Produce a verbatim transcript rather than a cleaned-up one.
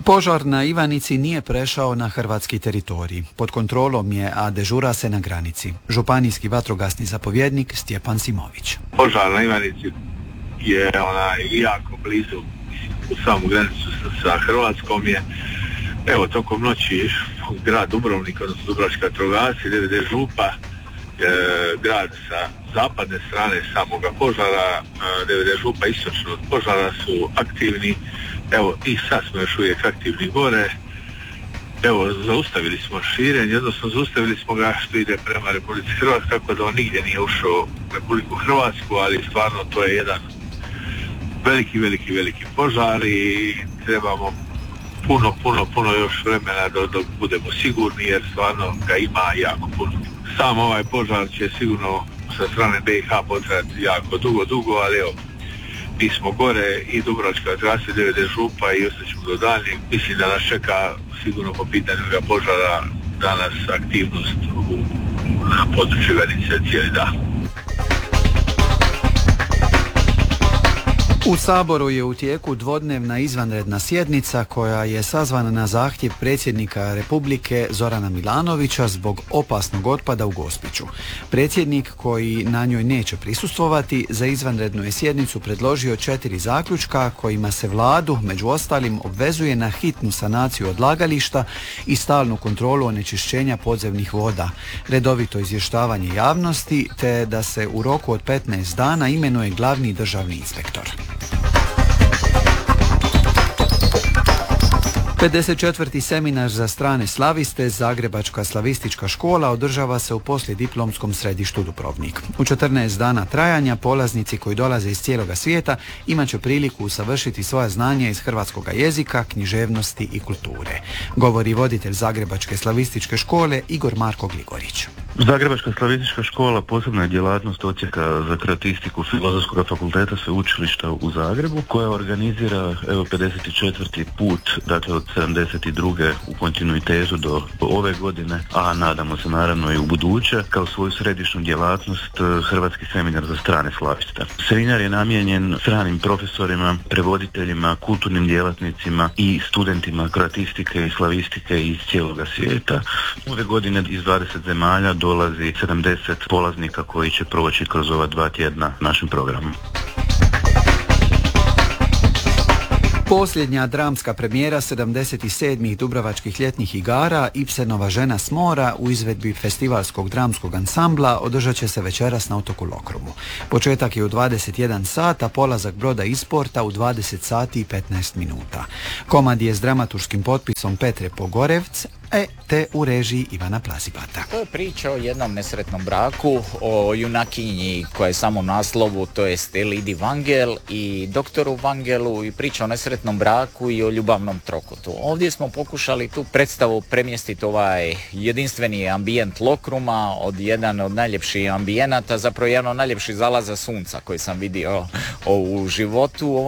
Požar na Ivanici nije prešao na hrvatski teritorij. Pod kontrolom je, a dežura se na granici. Županijski vatrogasni zapovjednik Stjepan Simović. Požar na Ivanici je onaj jako blizu, u samu granicu sa, sa Hrvatskom je. Evo, tokom noći grad Dubrovnik, odnosno Dubrovački vatrogasci, D V D Župa, e, grad sa zapadne strane samoga požara, e, D V D Župa istočno od požara su aktivni. Evo, i sad smo još uvijek aktivni gore. Evo, zaustavili smo širenje, odnosno zaustavili smo ga što ide prema Republici Hrvatskoj, tako da on nigdje nije ušao u Republiku Hrvatsku, ali stvarno to je jedan veliki, veliki, veliki požar i trebamo puno, puno, puno još vremena dok, dok budemo sigurni, jer stvarno ga ima jako puno. Sam ovaj požar će sigurno sa strane B i H potrajati jako dugo, dugo, ali evo, mi smo gore i Dubrovačka vatrogasna, D V D Župa i ostaćemo do daljnjeg. Mislim da nas čeka sigurno po pitanju ovoga požara danas aktivnost u, na području Ivanice cijeli dan. U Saboru je u tijeku dvodnevna izvanredna sjednica koja je sazvana na zahtjev predsjednika Republike Zorana Milanovića zbog opasnog otpada u Gospiću. Predsjednik, koji na njoj neće prisustvovati, za izvanrednu je sjednicu predložio četiri zaključka kojima se vladu, među ostalim, obvezuje na hitnu sanaciju odlagališta i stalnu kontrolu onečišćenja podzemnih voda, redovito izvještavanje javnosti te da se u roku od petnaest dana imenuje glavni državni inspektor. pedeset četvrti seminar za strane slaviste Zagrebačka slavistička škola održava se u poslijediplomskom središtu Dubrovnik. U četrnaest dana trajanja polaznici koji dolaze iz cijeloga svijeta imat će priliku usavršiti svoja znanja iz hrvatskoga jezika, književnosti i kulture. Govori voditelj Zagrebačke slavističke škole Igor Marko Gligorić. Zagrebačka slavistička škola posebna je djelatnost odsjeka za kreatistiku Filozofskog fakulteta sveučilišta u Zagrebu, koja organizira evo pedeset četvrti put, dakle od sedamdeset druge u kontinuitetu do ove godine, a nadamo se naravno i u buduće, kao svoju središnju djelatnost Hrvatski seminar za strane slaviste. Seminar je namijenjen stranim profesorima, prevoditeljima, kulturnim djelatnicima i studentima kreatistike i slavistike iz cijeloga svijeta. Ove godine iz dvadeset zemalja dolazi sedamdeset polaznika koji će proći kroz ova dva tjedna našim programom. Posljednja dramska premijera sedamdeset sedmih Dubrovačkih ljetnih igara Ibsenova Žena s mora u izvedbi festivalskog dramskog ansambla održat će se večeras na otoku Lokrumu. Početak je u dvadeset jedan sat, a polazak broda iz porta u dvadeset sati i petnaest minuta. Komad je s dramaturškim potpisom Petre Pogorevc, e te u režiji Ivana Plazibata. To je priča o jednom nesretnom braku, o junakinji koja je samo u naslovu, to jest Elidi Vangel, i doktoru Vangelu, i priča o nesretnom braku i o ljubavnom trokutu. Ovdje smo pokušali tu predstavu premjestiti ovaj jedinstveni ambijent Lokruma, od jedan od najljepših ambijenata, zapravo jedan od najljepših zalaza sunca koji sam vidio u životu.